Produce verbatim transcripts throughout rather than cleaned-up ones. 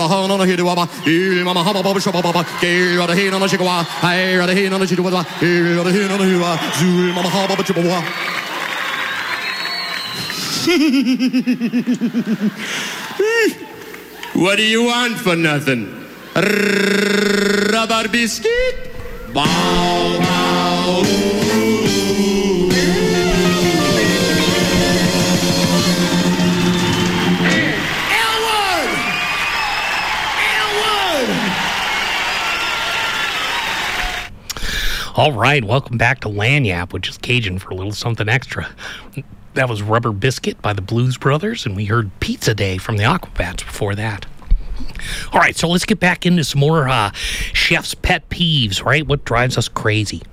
What do you want for nothing? Rubber biscuit? Bow, bow, ooh. Elwood! Elwood! All right, welcome back to Lagniappe, which is Cajun for a little something extra. That was Rubber Biscuit by the Blues Brothers, and we heard Pizza Day from the Aquabats before that. All right, so let's get back into some more uh, chef's pet peeves, right? What drives us crazy?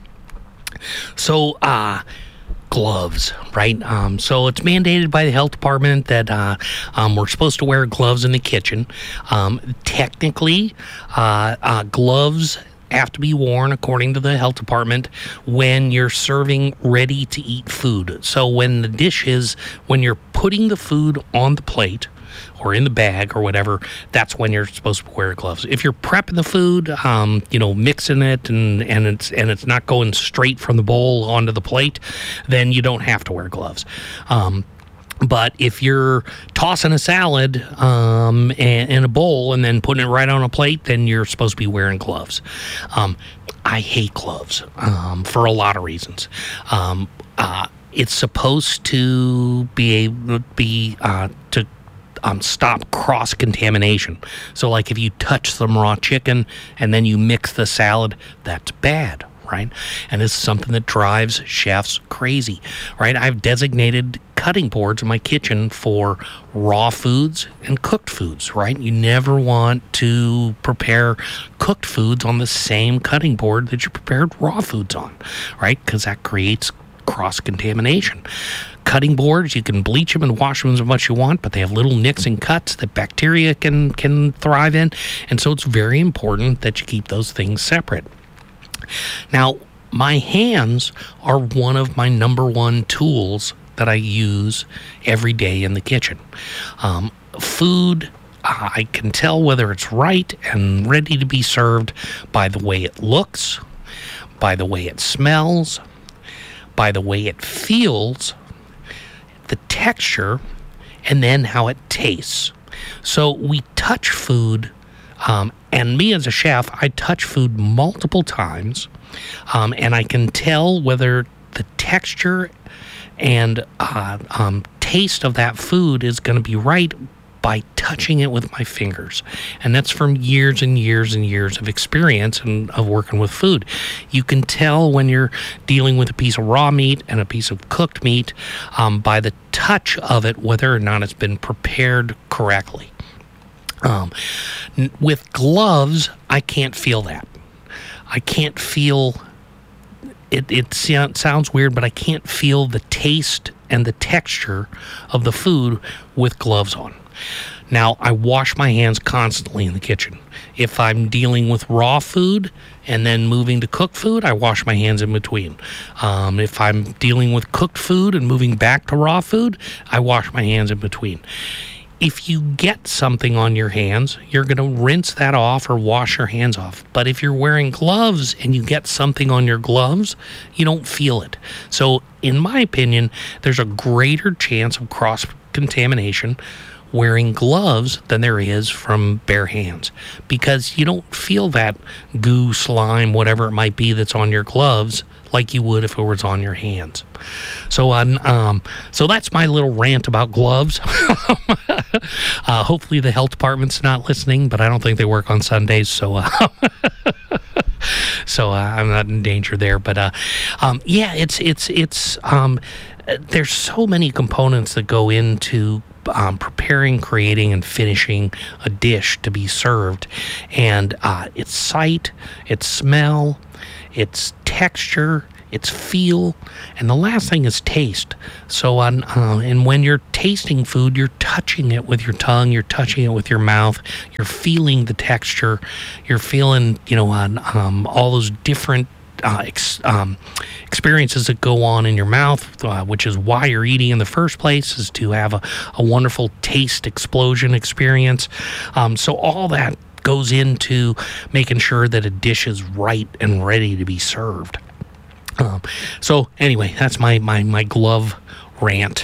So, uh, gloves, right? Um, so it's mandated by the health department that uh, um, we're supposed to wear gloves in the kitchen. Um, technically, uh, uh, gloves have to be worn, according to the health department, when you're serving ready-to-eat food. So when the dish is, when you're putting the food on the plate or in the bag or whatever, that's when you're supposed to wear gloves. If you're prepping the food, um, you know, mixing it and, and it's and it's not going straight from the bowl onto the plate, then you don't have to wear gloves. Um, But if you're tossing a salad um, in, in a bowl and then putting it right on a plate, then you're supposed to be wearing gloves. Um, I hate gloves um, for a lot of reasons. Um, uh, it's supposed to be able be uh, to um, stop cross contamination. So, like if you touch some raw chicken and then you mix the salad, that's bad. Right? And this is something that drives chefs crazy, right? I've designated cutting boards in my kitchen for raw foods and cooked foods, right? You never want to prepare cooked foods on the same cutting board that you prepared raw foods on, right? Because that creates cross-contamination. Cutting boards, you can bleach them and wash them as much as you want, but they have little nicks and cuts that bacteria can, can thrive in, and so it's very important that you keep those things separate. Now, my hands are one of my number one tools that I use every day in the kitchen. Um, food, uh, I can tell whether it's right and ready to be served by the way it looks, by the way it smells, by the way it feels, the texture, and then how it tastes. So we touch food. Um, and me as a chef, I touch food multiple times, um, and I can tell whether the texture and uh, um, taste of that food is going to be right by touching it with my fingers. And that's from years and years and years of experience and of working with food. You can tell when you're dealing with a piece of raw meat and a piece of cooked meat um, by the touch of it, whether or not it's been prepared correctly. Um, with gloves, I can't feel that. I can't feel, it, it sounds weird, but I can't feel the taste and the texture of the food with gloves on. Now, I wash my hands constantly in the kitchen. If I'm dealing with raw food and then moving to cooked food, I wash my hands in between. Um, if I'm dealing with cooked food and moving back to raw food, I wash my hands in between. If you get something on your hands, you're going to rinse that off or wash your hands off. But if you're wearing gloves and you get something on your gloves, you don't feel it. So, in my opinion, there's a greater chance of cross-contamination wearing gloves than there is from bare hands, because you don't feel that goo, slime, whatever it might be that's on your gloves like you would if it was on your hands. So um, um so that's my little rant about gloves. uh, hopefully the health department's not listening, but I don't think they work on Sundays, so uh, so uh, I'm not in danger there. But uh, um, yeah, it's it's it's um, there's so many components that go into Um, preparing, creating, and finishing a dish to be served. And uh, its sight, its smell, its texture, its feel, and the last thing is taste. So, on uh, and when you're tasting food, you're touching it with your tongue, you're touching it with your mouth, you're feeling the texture, you're feeling, you know, on um, all those different uh, ex, um, experiences that go on in your mouth, uh, which is why you're eating in the first place, is to have a, a wonderful taste explosion experience. Um, so all that goes into making sure that a dish is right and ready to be served. Um, so anyway, that's my my my glove rant.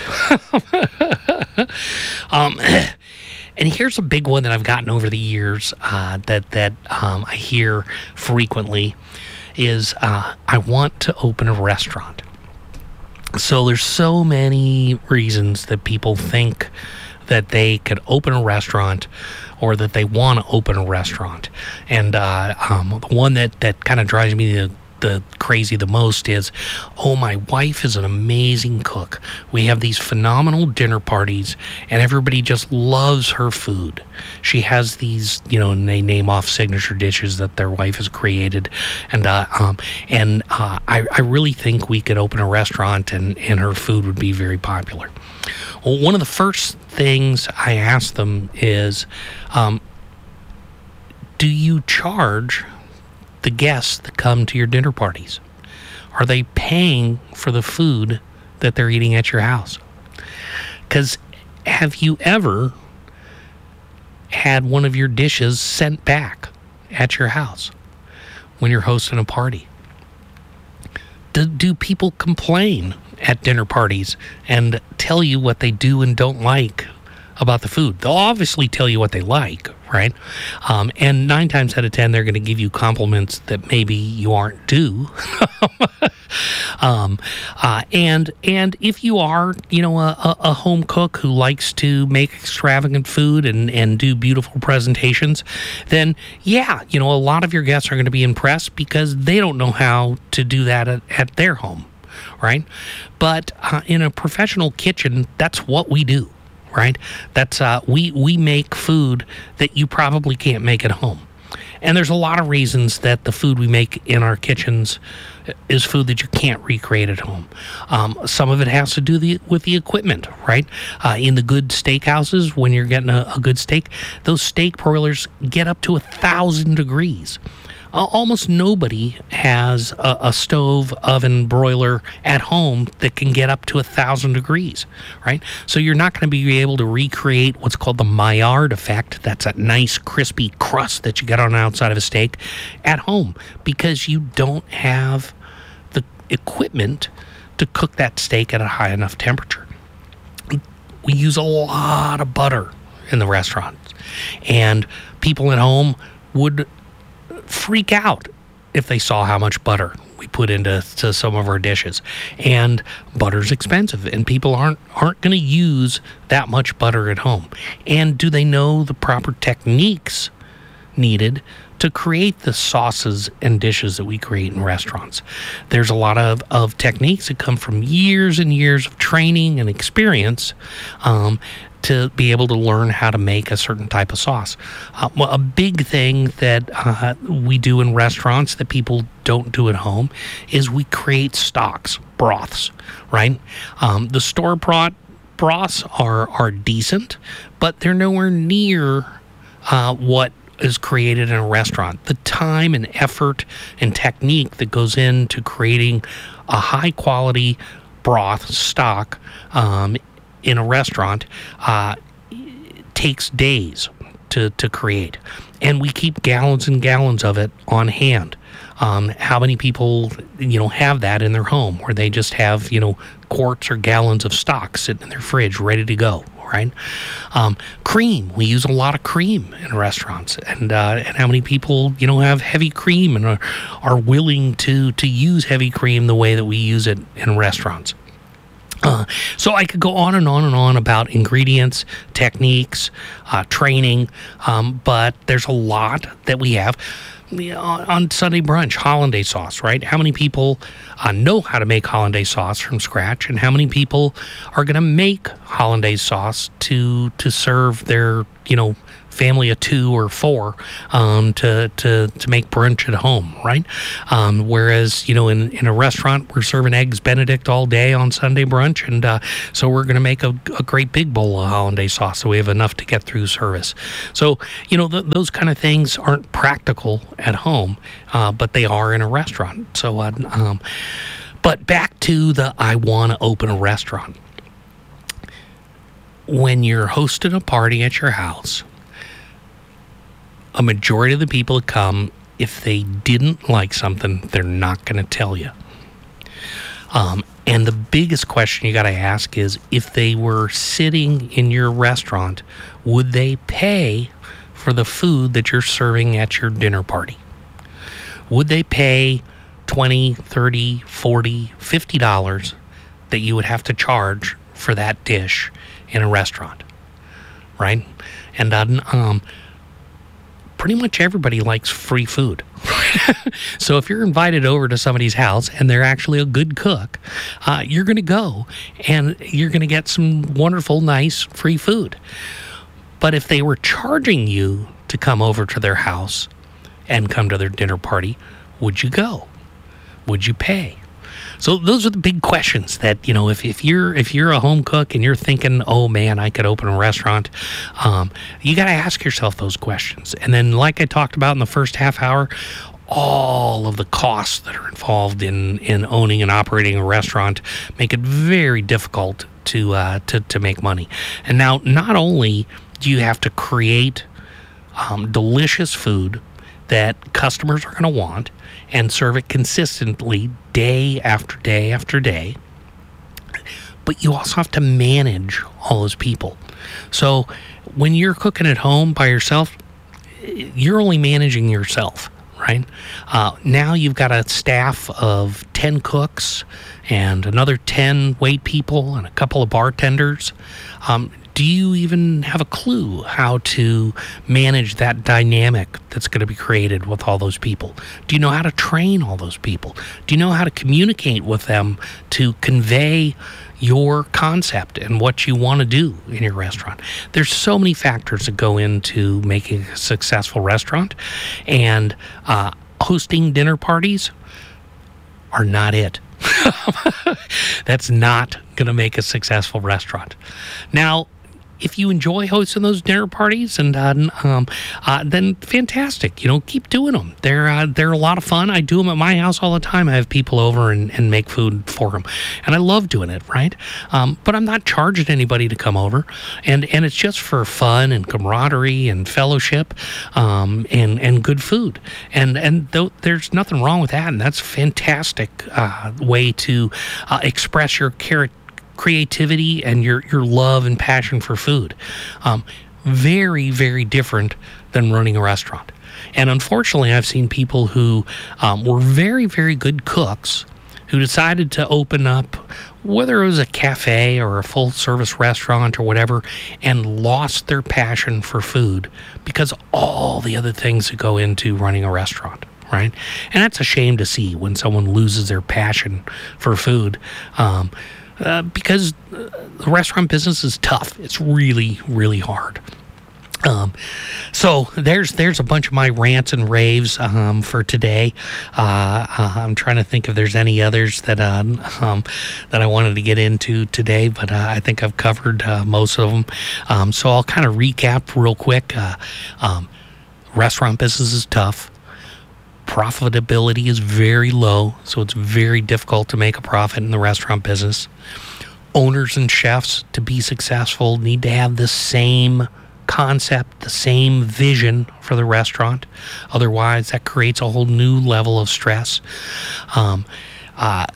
um, and here's a big one that I've gotten over the years uh, that that um, I hear frequently is uh, I want to open a restaurant. So there's so many reasons that people think that they could open a restaurant or that they want to open a restaurant. And uh, um, the one that, that kind of drives me to the crazy the most is, oh, my wife is an amazing cook. We have these phenomenal dinner parties and everybody just loves her food. She has these, you know, and they name off signature dishes that their wife has created. And uh, um, and uh, I, I really think we could open a restaurant and, and her food would be very popular. Well, one of the first things I ask them is, um, do you charge the guests that come to your dinner parties? Are they paying for the food that they're eating at your house? Because have you ever had one of your dishes sent back at your house when you're hosting a party? Do, do people complain at dinner parties and tell you what they do and don't like about the food? They'll obviously tell you what they like, right? Um, and nine times out of ten, they're going to give you compliments that maybe you aren't due. um, uh, and and if you are, you know, a, a home cook who likes to make extravagant food and, and do beautiful presentations, then yeah, you know, a lot of your guests are going to be impressed because they don't know how to do that at, at their home, right? But uh, in a professional kitchen, that's what we do. Right? That's uh, we we make food that you probably can't make at home, and there's a lot of reasons that the food we make in our kitchens is food that you can't recreate at home. Um, some of it has to do the, with the equipment, right? Uh, in the good steakhouses, when you're getting a, a good steak, those steak broilers get up to a thousand degrees. Uh, almost nobody has a, a stove, oven, broiler at home that can get up to a thousand degrees, right? So you're not going to be able to recreate what's called the Maillard effect. That's that nice crispy crust that you get on the outside of a steak at home because you don't have the equipment to cook that steak at a high enough temperature. We use a lot of butter in the restaurants, and people at home would freak out if they saw how much butter we put into to some of our dishes. And butter's expensive, and people aren't aren't going to use that much butter at home. And do they know the proper techniques needed to create the sauces and dishes that we create in restaurants? There's a lot of, of techniques that come from years and years of training and experience um, to be able to learn how to make a certain type of sauce. Uh, well, a big thing that uh, we do in restaurants that people don't do at home is we create stocks, broths, right? Um, the store-bought broths are, are decent, but they're nowhere near uh, what is created in a restaurant. The time and effort and technique that goes into creating a high-quality broth stock um, in a restaurant uh, takes days to, to create. And we keep gallons and gallons of it on hand. Um, how many people, you know, have that in their home where they just have, you know, quarts or gallons of stock sitting in their fridge ready to go, right? Um, cream. We use a lot of cream in restaurants. And uh, and how many people, you know, have heavy cream and are, are willing to, to use heavy cream the way that we use it in restaurants. Uh, so I could go on and on and on about ingredients, techniques, uh, training, um, but there's a lot that we have. On Sunday brunch, hollandaise sauce, right? How many people uh, know how to make hollandaise sauce from scratch, and how many people are going to make hollandaise sauce to to serve their, you know, family of two or four um, to, to to make brunch at home, right? Um, whereas, you know, in, in a restaurant, we're serving eggs Benedict all day on Sunday brunch, and uh, so we're going to make a, a great big bowl of hollandaise sauce so we have enough to get through service. So, you know, th- those kind of things aren't practical at home, uh, but they are in a restaurant. So, uh, um, but back to the I want to open a restaurant. When you're hosting a party at your house, a majority of the people that come, if they didn't like something, they're not going to tell you. Um, and the biggest question you got to ask is, if they were sitting in your restaurant, would they pay for the food that you're serving at your dinner party? Would they pay twenty, thirty, forty, fifty dollars that you would have to charge for that dish in a restaurant, right? And uh, um, pretty much everybody likes free food. So if you're invited over to somebody's house and they're actually a good cook, uh, you're going to go and you're going to get some wonderful, nice free food. But if they were charging you to come over to their house and come to their dinner party, would you go? Would you pay? So those are the big questions that, you know, if, if you're if you're a home cook and you're thinking, oh man, I could open a restaurant, um, you got to ask yourself those questions. And then, like I talked about in the first half hour, all of the costs that are involved in, in owning and operating a restaurant make it very difficult to uh, to to make money. And now, not only do you have to create um, delicious food that customers are going to want and serve it consistently day after day after day, but you also have to manage all those people. So when you're cooking at home by yourself, you're only managing yourself, right? Uh, now you've got a staff of ten cooks and another ten wait people and a couple of bartenders. Um, do you even have a clue how to manage that dynamic that's going to be created with all those people? Do you know how to train all those people? Do you know how to communicate with them to convey your concept and what you want to do in your restaurant? There's so many factors that go into making a successful restaurant, and uh, hosting dinner parties are not it. That's not going to make a successful restaurant. Now, if you enjoy hosting those dinner parties, and uh, um, uh, then fantastic, you know, keep doing them. They're uh, they're a lot of fun. I do them at my house all the time. I have people over and, and make food for them, and I love doing it, right? Um, but I'm not charging anybody to come over, and, and it's just for fun and camaraderie and fellowship, um, and and good food, and and th- there's nothing wrong with that, and that's a fantastic uh, way to uh, express your character. Creativity and your, your love and passion for food. Um, very, very different than running a restaurant. And unfortunately, I've seen people who um, were very, very good cooks who decided to open up, whether it was a cafe or a full-service restaurant or whatever, and lost their passion for food because of all the other things that go into running a restaurant. Right? And that's a shame to see when someone loses their passion for food. Um, Uh, because uh, the restaurant business is tough. It's really, really hard. Um, so there's there's a bunch of my rants and raves um, for today. Uh, uh, I'm trying to think if there's any others that uh, um, that I wanted to get into today, but uh, I think I've covered uh, most of them. Um, so I'll kind of recap real quick. Uh, um, restaurant business is tough. Profitability is very low, so it's very difficult to make a profit in the restaurant business. Owners and chefs, to be successful, need to have the same concept, the same vision for the restaurant. Otherwise, that creates a whole new level of stress. Um, uh,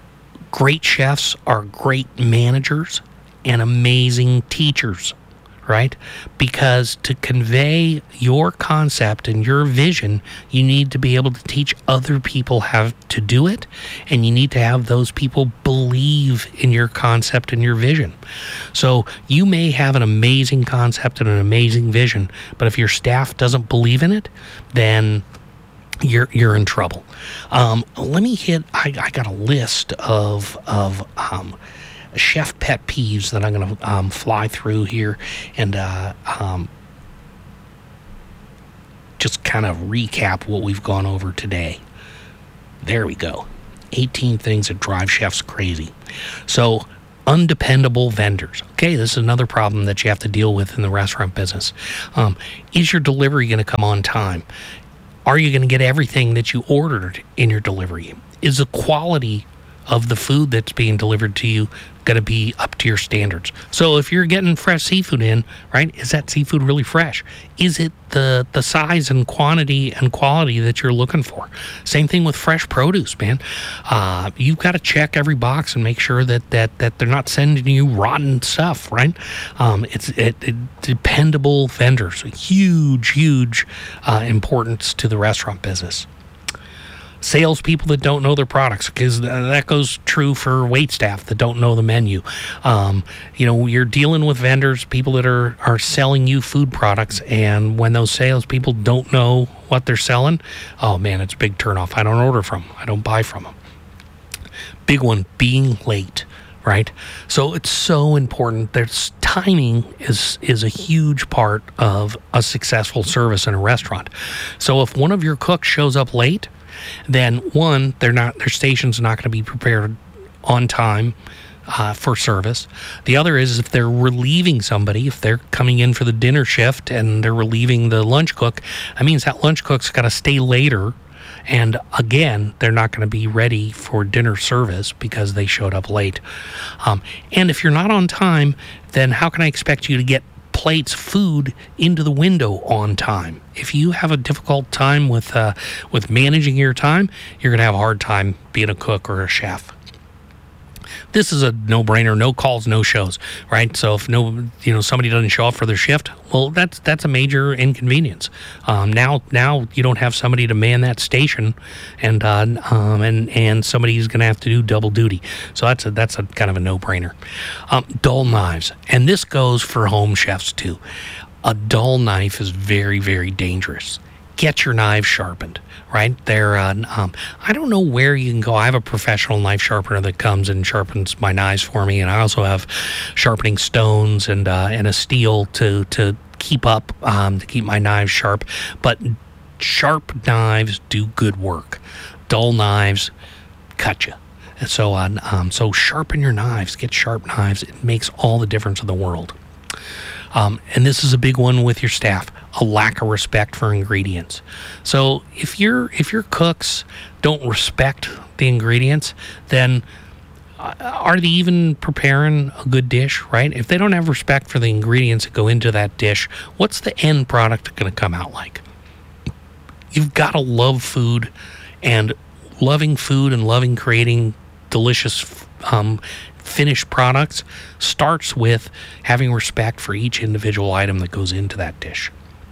great chefs are great managers and amazing teachers. Right? Because to convey your concept and your vision, you need to be able to teach other people how to do it, and you need to have those people believe in your concept and your vision. So you may have an amazing concept and an amazing vision, but if your staff doesn't believe in it, then you're you're in trouble. Um, let me hit. I, I got a list of of. Um, chef pet peeves that I'm going to um, fly through here, and uh, um, kind of recap what we've gone over today. There we go. eighteen things that drive chefs crazy. So, undependable vendors. Okay, this is another problem that you have to deal with in the restaurant business. Um, is your delivery going to come on time? Are you going to get everything that you ordered in your delivery? Is the quality of the food that's being delivered to you going to be up to your standards? So if you're getting fresh seafood in, right, is that seafood really fresh? Is it the the size and quantity and quality that you're looking for? Same thing with fresh produce, man. Uh, you've got to check every box and make sure that that that they're not sending you rotten stuff, right? Um, it's it, it, dependable vendors, huge, huge uh, importance to the restaurant business. Salespeople that don't know their products, because that goes true for waitstaff that don't know the menu. Um, you know, you're dealing with vendors, people that are, are selling you food products, and when those salespeople don't know what they're selling, oh man, it's a big turnoff. I don't order from them. I don't buy from them. Big one, being late, right? So it's so important. There's timing is is a huge part of a successful service in a restaurant. So if one of your cooks shows up late, then one, they're not, their station's not going to be prepared on time uh, for service. The other is if they're relieving somebody, if they're coming in for the dinner shift and they're relieving the lunch cook, that means that lunch cook's got to stay later. And again, they're not going to be ready for dinner service because they showed up late. Um, and if you're not on time, then how can I expect you to get plates, food into the window on time? If you have a difficult time with uh, with managing your time, you're going to have a hard time being a cook or a chef. This is a no-brainer, no calls, no shows, right? So if no, you know, somebody doesn't show up for their shift, well, that's that's a major inconvenience. Um, now, now you don't have somebody to man that station, and uh, um, and and somebody's going to have to do double duty. So that's a that's a kind of a no-brainer. Um, dull knives, and this goes for home chefs too. A dull knife is very, very dangerous. Get your knives sharpened, right? They're, uh, um, I don't know where you can go. I have a professional knife sharpener that comes and sharpens my knives for me, and I also have sharpening stones and uh, and a steel to to keep up, um, to keep my knives sharp. But sharp knives do good work. Dull knives cut you. And so on. Um, so sharpen your knives. Get sharp knives. It makes all the difference in the world. Um, and this is a big one with your staff, a lack of respect for ingredients. So if your if your cooks don't respect the ingredients, then uh, are they even preparing a good dish, right? If they don't have respect for the ingredients that go into that dish, what's the end product going to come out like? You've got to love food, and loving food and loving creating delicious um finished products starts with having respect for each individual item that goes into that dish.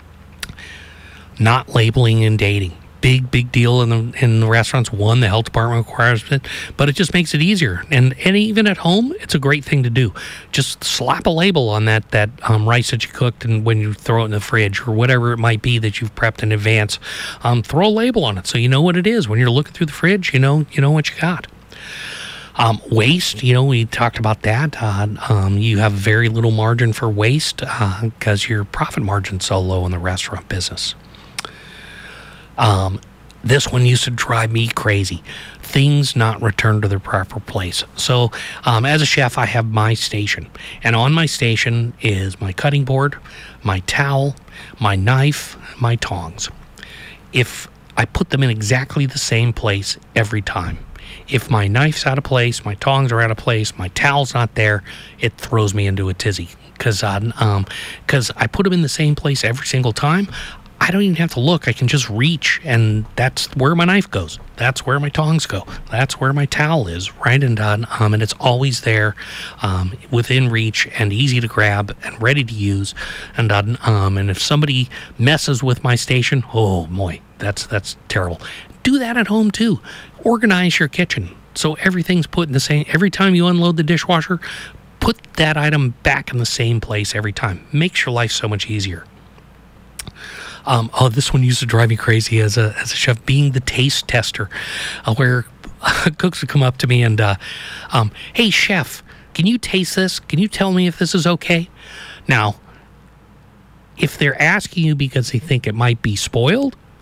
Not labeling and dating. Big, big deal in the in the restaurants. One, the health department requires it, but it just makes it easier. And and even at home, it's a great thing to do. Just slap a label on that that um, rice that you cooked, and when you throw it in the fridge or whatever it might be that you've prepped in advance, um, throw a label on it so you know what it is. When you're looking through the fridge, you know you know what you got. Um, waste, you know, we talked about that. Uh, um, you have very little margin for waste because uh, your profit margin's so low in the restaurant business. Um, this one used to drive me crazy. Things not returned to their proper place. So um, as a chef, I have my station. And on my station is my cutting board, my towel, my knife, my tongs. If I put them in exactly the same place every time, if my knife's out of place, my tongs are out of place, my towel's not there, it throws me into a tizzy. Because um, cause I put them in the same place every single time. I don't even have to look. I can just reach, and that's where my knife goes. That's where my tongs go. That's where my towel is, right? And uh, um, and it's always there, um, within reach and easy to grab and ready to use. And uh, um, and if somebody messes with my station, oh boy, that's that's terrible. Do that at home too. Organize your kitchen so everything's put in the same. Every time you unload the dishwasher, put that item back in the same place every time. Makes your life so much easier. Um, oh, this one used to drive me crazy as a as a chef, being the taste tester, uh, where cooks would come up to me and, uh, um, hey, chef, can you taste this? Can you tell me if this is okay? Now, if they're asking you because they think it might be spoiled,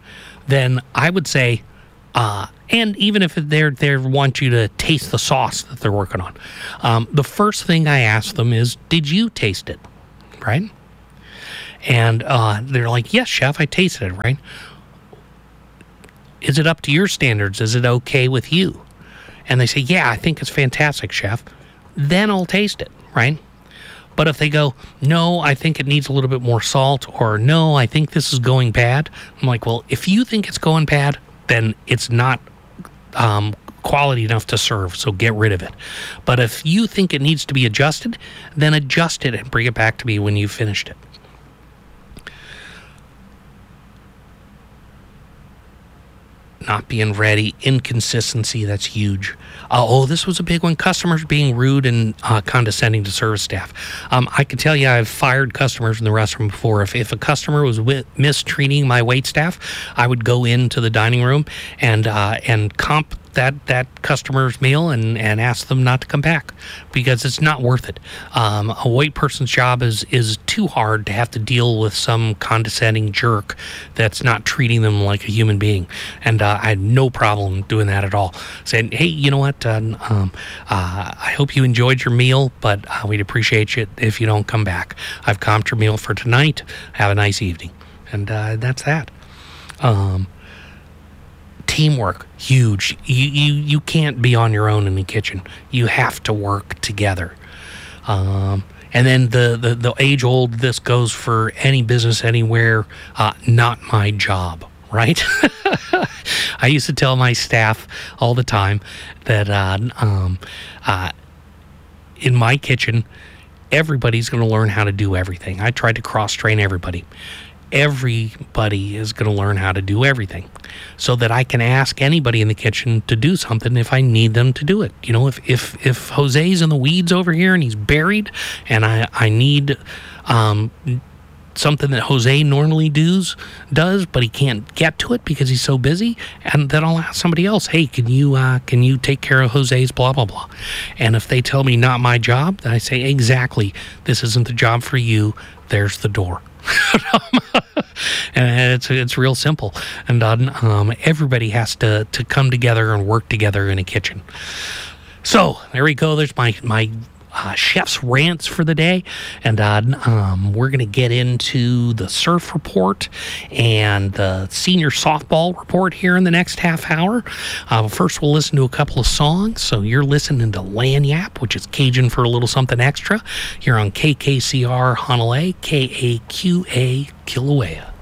then I would say, uh, and even if they're they want you to taste the sauce that they're working on, um, the first thing I ask them is, did you taste it, right? And uh, they're like, yes, chef, I tasted it, right? Is it up to your standards? Is it okay with you? And they say, yeah, I think it's fantastic, chef. Then I'll taste it, right? But if they go, no, I think it needs a little bit more salt, or no, I think this is going bad, I'm like, well, if you think it's going bad, then it's not um, quality enough to serve, so get rid of it. But if you think it needs to be adjusted, then adjust it and bring it back to me when you've finished it. Not being ready, inconsistency, that's huge. Uh, oh, this was a big one. Customers being rude and uh, condescending to service staff. Um, I can tell you I've fired customers in the restaurant before. If, if a customer was wi- mistreating my wait staff, I would go into the dining room and uh, and comp that that customer's meal and, and ask them not to come back, because it's not worth it. Um, a white person's job is is too hard to have to deal with some condescending jerk that's not treating them like a human being. And uh, I had no problem doing that at all. Saying, hey, you know what? Uh, um, uh, I hope you enjoyed your meal, but uh, we'd appreciate you if you don't come back. I've comped your meal for tonight. Have a nice evening. And uh, that's that. Um, Teamwork, huge. You, you you can't be on your own in the kitchen. You have to work together. Um, and then the, the, the age-old, this goes for any business anywhere, uh, not my job, right? I used to tell my staff all the time that uh, um, uh, in my kitchen, everybody's going to learn how to do everything. I tried to cross-train everybody. Everybody is going to learn how to do everything, so that I can ask anybody in the kitchen to do something if I need them to do it. You know, if if, if Jose's in the weeds over here and he's buried, and I, I need um, something that Jose normally does, does, but he can't get to it because he's so busy, and then I'll ask somebody else, hey, can you uh, can you take care of Jose's blah, blah, blah. And if they tell me not my job, then I say, exactly, this isn't the job for you, there's the door. And it's it's real simple, and um, everybody has to, to come together and work together in a kitchen. So there we go. There's my my uh, chef's rants for the day, and uh, um, we're gonna get into the surf report and the senior softball report here in the next half hour. Uh, first, we'll listen to a couple of songs. So you're listening to Lagniappe, which is Cajun for a little something extra, here on K K C R Honolulu, K A Q A Kilauea.